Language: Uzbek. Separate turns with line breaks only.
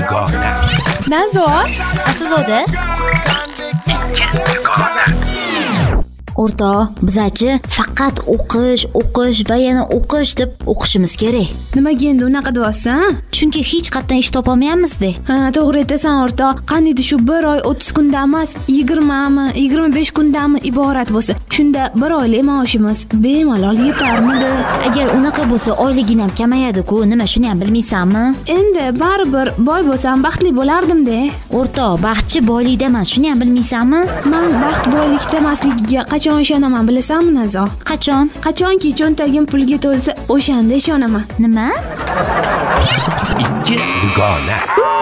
dugona.
Nazo,
Aslzoda. O'rtoq, bizachi faqat o'qish va yana o'qish deb o'qishimiz kerak.
nimaga endi unaqa deyapsan?
Chunki hech qayerdan ish topolmayapmiz-da.
Ha, to'g'ri aytasan o'rtoq. Qaniydi shu 1 oy 30 kundan emas, 20mi, 25 kundanmi iborat bo'lsa, shunda 1 oylik maoshimiz bemalol yetarmidi?
Agar unaqa bo'lsa, oyliging ham kamayadi-ku. Nima, shuni ham bilmaysanmi?
Endi baribir boy bo'lsam baxtli bo'lardim-da.
O'rtoq, baxtchi boylikda emas, shuni ham bilmaysanmi?
Men baxt boylikda emasligiga qachon ishonaman bilasanmi, Nazo?
Qachon?
Qachonki cho'ntagim pulga to'lsa, o'shanda ishonaman.
Nima?
Ikki dugona.